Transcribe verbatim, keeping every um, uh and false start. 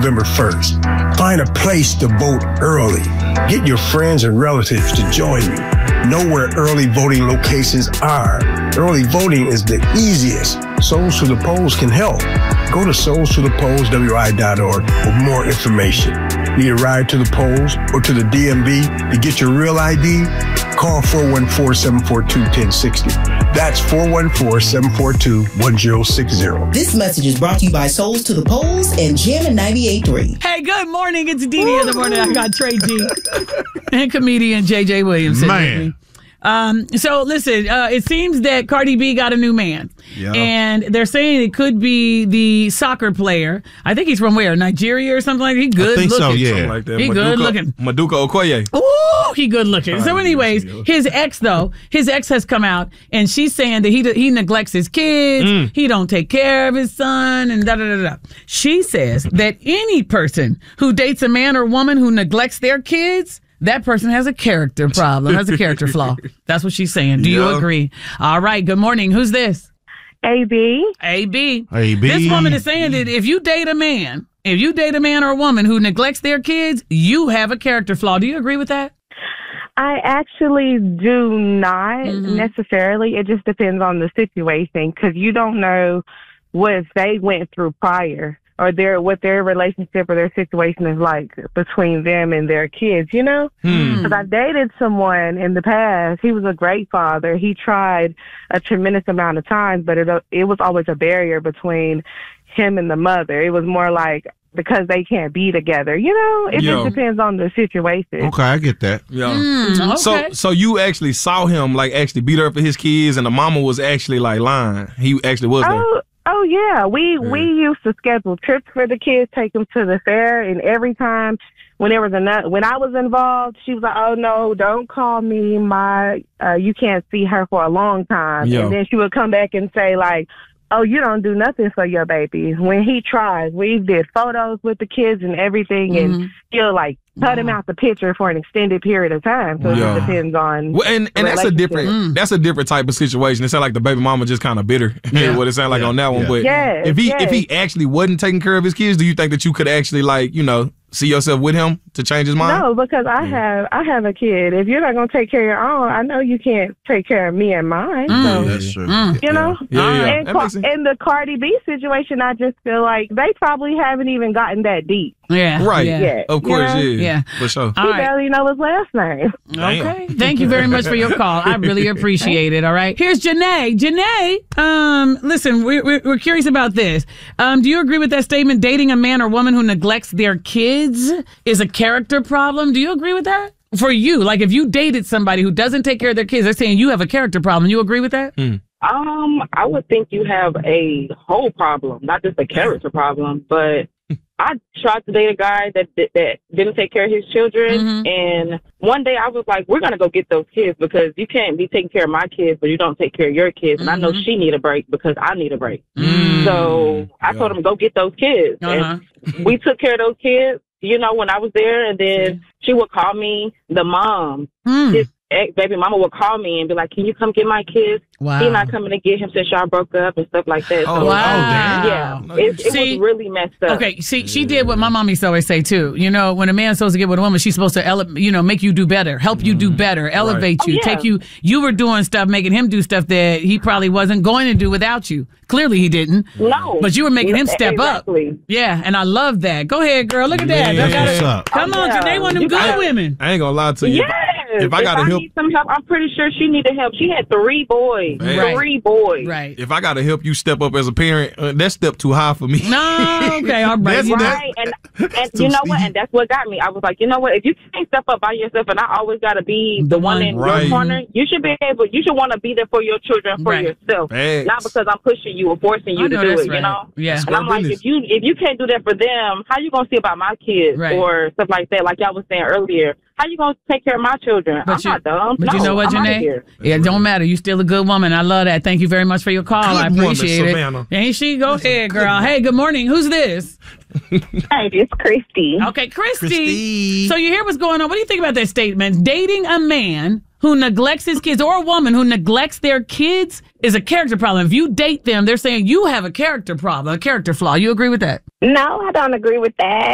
November first. Find a place to vote early. Get your friends and relatives to join you. Know where early voting locations are. Early voting is the easiest. Souls to the Polls can help. Go to souls to the polls w i dot org for more information. Need a ride to the polls or to the D M V to get your real I D? Call four one four, seven four two, one zero six zero. That's four one four, seven four two, one zero six zero. This message is brought to you by Souls to the Polls and Jam and ninety-eight point three. Hey, good morning. It's Dee Dee in the morning. I got Trey G and comedian J J Williams. Man. Um, so listen, uh, it seems that Cardi B got a new man. Yep. And they're saying it could be the soccer player. I think he's from where? Nigeria or something like that? He good I think looking. so, yeah. Something like that. He Maduka, good looking. Maduka Okoye. Ooh, he good looking. So anyways, his ex though, his ex has come out and she's saying that he he neglects his kids, mm. he don't take care of his son, and da da da da. She says that any person who dates a man or woman who neglects their kids, that person has a character problem, has a character flaw. That's what she's saying. Do yeah. you agree? All right. Good morning. Who's this? A B. A B. A B. This woman is saying that if you date a man, if you date a man or a woman who neglects their kids, you have a character flaw. Do you agree with that? I actually do not mm-hmm. necessarily. It just depends on the situation because you don't know what they went through prior. Or their what their relationship or their situation is like between them and their kids, you know? Because hmm. I dated someone in the past. He was a great father. He tried a tremendous amount of times, but it it was always a barrier between him and the mother. It was more like because they can't be together, you know? It Yo. just depends on the situation. Okay, I get that. Yeah. Mm, okay. So so you actually saw him like actually beat her up for his kids, and the mama was actually like lying. He actually was there. Oh, Oh, yeah. We yeah. we used to schedule trips for the kids, take them to the fair, and every time when there was a when I was involved, she was like, oh, no, don't call me. My uh, you can't see her for a long time. Yo. And then she would come back and say, like, oh, you don't do nothing for your baby. When he tries, we did photos with the kids and everything, mm-hmm. and he'll, like, cut him out the picture for an extended period of time. So yeah. it just depends on well, and, and that's a different mm. that's a different type of situation. It sounds like the baby mama just kind of bitter. Yeah. What it sounds like yeah. on that one. Yeah. But yes, if he yes. if he actually wasn't taking care of his kids, do you think that you could actually like, you know, see yourself with him to change his mind? No, because I yeah. have I have a kid. If you're not gonna take care of your own, I know you can't take care of me and mine. Mm. So, that's true. Mm. You know? Yeah, yeah. And Car- in the Cardi B situation, I just feel like they probably haven't even gotten that deep. Yeah. Right. Yeah. Yet, of course, you know? yeah. Yeah. For sure. He right. barely know his last name. Okay. Thank you very much for your call. I really appreciate it. All right. Here's Janae. Janae, um, listen, we're, we're, we're curious about this. Um, do you agree with that statement? Dating a man or woman who neglects their kids is a character problem. Do you agree with that? For you, like if you dated somebody who doesn't take care of their kids, they're saying you have a character problem. You agree with that? Mm. Um, I would think you have a whole problem, not just a character problem, but I tried to date a guy that that, that didn't take care of his children, mm-hmm. and one day I was like, we're going to go get those kids because you can't be taking care of my kids, but you don't take care of your kids, and mm-hmm. I know she need a break because I need a break. Mm-hmm. So I yeah. told him, go get those kids, uh-huh. and we took care of those kids, you know, when I was there, and then she would call me, the mom, mm. his ex-baby mama would call me and be like, can you come get my kids? Wow. He's not coming to get him since y'all broke up and stuff like that. Oh, so, wow. Yeah. No, it, it see, was really messed up. Okay, see, she did what my mom used to always say, too. You know, when a man's supposed to get with a woman, she's supposed to, ele- you know, make you do better, help you do better, elevate right. you, oh, yeah. take you. You were doing stuff, making him do stuff that he probably wasn't going to do without you. Clearly he didn't. No. But you were making him step exactly. up. Yeah, and I love that. Go ahead, girl. Look at that. Yeah, gotta, what's up? Come oh, on, yeah. Janae, one of them good I, women. I ain't going to lie to you. Yes. If I got to help, need some help, I'm pretty sure she needed help. She had three boys. Right. Three boys. Right. If I got to help you step up as a parent, uh, that's step too high for me. No, okay, all right. That's, You know- Right, and, and you know what? And that's what got me. I was like, you know what? If you can't step up by yourself, and I always got to be the, The one one. in Right. your corner, you should be able. You should want to be there for your children, for Right. yourself, Facts. not because I'm pushing you or forcing you I to know do that's it. right. You know? Yeah. And I'm like, business. if you if you can't do that for them, how you gonna see about my kids Right. or stuff like that? Like y'all was saying earlier, how you gonna take care of my children? But I'm you- not dumb. But no, you know what, I'm outta Janae? here. Yeah, it don't matter. You still a good woman. I love that. Thank you very much for your call. Good I woman, appreciate it. Savannah. Ain't she? Go ahead, girl. Hey, good morning. Who's this? Hey, it's Christy. Okay, Christy. Christy. So you hear what's going on. What do you think about that statement? Dating a man who neglects his kids or a woman who neglects their kids is a character problem. If you date them, they're saying you have a character problem, a character flaw. You agree with that? No, I don't agree with that.